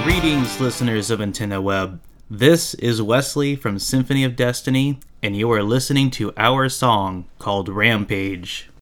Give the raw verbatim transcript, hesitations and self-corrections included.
Greetings, listeners of Antenna Web. This is Wesley from Symphony of Destiny, and you are listening to our song called Rampage.